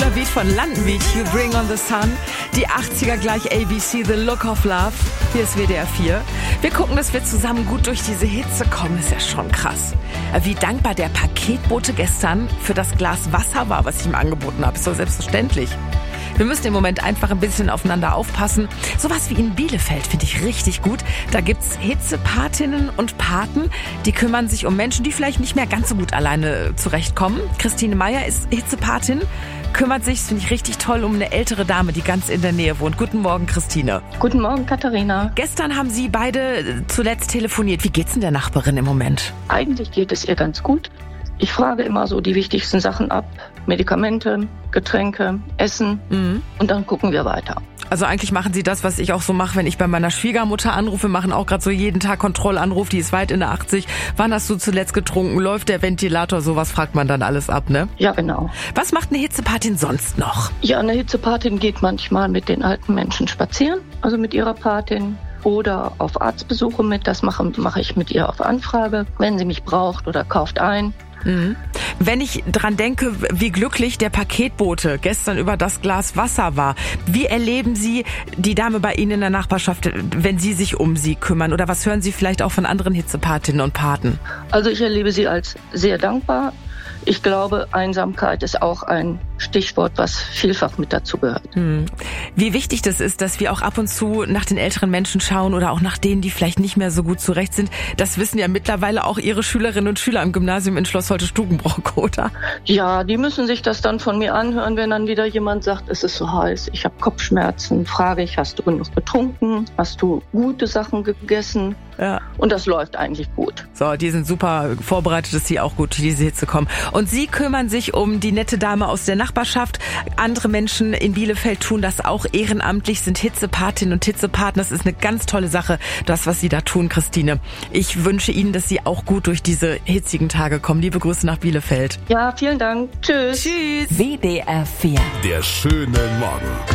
cooler Beat von Landenbeat, You Bring on the Sun. Die 80er gleich ABC, The Look of Love. Hier ist WDR 4. Wir gucken, dass wir zusammen gut durch diese Hitze kommen. Ist ja schon krass. Wie dankbar der Paketbote gestern für das Glas Wasser war, was ich ihm angeboten habe. Ist doch selbstverständlich. Wir müssen im Moment einfach ein bisschen aufeinander aufpassen. Sowas wie in Bielefeld finde ich richtig gut. Da gibt's Hitzepatinnen und Paten, die kümmern sich um Menschen, die vielleicht nicht mehr ganz so gut alleine zurechtkommen. Christine Meyer ist Hitzepatin, kümmert sich, das finde ich richtig toll, um eine ältere Dame, die ganz in der Nähe wohnt. Guten Morgen, Christine. Guten Morgen, Katharina. Gestern haben Sie beide zuletzt telefoniert. Wie geht's denn der Nachbarin im Moment? Eigentlich geht es ihr ganz gut. Ich frage immer so die wichtigsten Sachen ab. Medikamente, Getränke, Essen und dann gucken wir weiter. Also eigentlich machen Sie das, was ich auch so mache, wenn ich bei meiner Schwiegermutter anrufe. Wir machen auch gerade so jeden Tag Kontrollanruf, die ist weit in der 80. Wann hast du zuletzt getrunken? Läuft der Ventilator? Sowas fragt man dann alles ab, ne? Ja, genau. Was macht eine Hitzepatin sonst noch? Ja, eine Hitzepatin geht manchmal mit den alten Menschen spazieren, also mit ihrer Patin. Oder auf Arztbesuche mit. Das mache ich mit ihr auf Anfrage, wenn sie mich braucht oder kauft ein. Wenn ich dran denke, wie glücklich der Paketbote gestern über das Glas Wasser war, wie erleben Sie die Dame bei Ihnen in der Nachbarschaft, wenn Sie sich um sie kümmern? Oder was hören Sie vielleicht auch von anderen Hitzepatinnen und Paten? Also ich erlebe sie als sehr dankbar. Ich glaube, Einsamkeit ist auch ein Stichwort, was vielfach mit dazu gehört. Wie wichtig das ist, dass wir auch ab und zu nach den älteren Menschen schauen oder auch nach denen, die vielleicht nicht mehr so gut zurecht sind. Das wissen ja mittlerweile auch Ihre Schülerinnen und Schüler am Gymnasium in Schloss Holte-Stukenbrock, oder? Ja, die müssen sich das dann von mir anhören, wenn dann wieder jemand sagt, es ist so heiß, ich habe Kopfschmerzen. Frage ich, hast du genug getrunken? Hast du gute Sachen gegessen? Ja. Und das läuft eigentlich gut. So, die sind super vorbereitet, dass sie auch gut durch diese Hitze kommen. Und Sie kümmern sich um die nette Dame aus der Nachbarschaft. Andere Menschen in Bielefeld tun das auch ehrenamtlich, sind Hitzepatinnen und Hitzepaten. Das ist eine ganz tolle Sache, das, was Sie da tun, Christine. Ich wünsche Ihnen, dass Sie auch gut durch diese hitzigen Tage kommen. Liebe Grüße nach Bielefeld. Ja, vielen Dank. Tschüss. Tschüss. WDR 4. Der schöne Morgen.